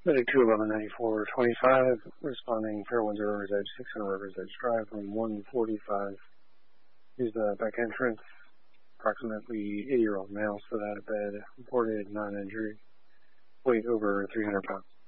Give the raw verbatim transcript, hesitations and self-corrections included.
Medic two eleven ninety-four twenty-five, responding Fairwinds River's Edge, six hundred River's Edge Drive, room one forty-five. Use the back entrance. Approximately eighty-year-old male, still out of bed, reported non-injury, weight over three hundred pounds.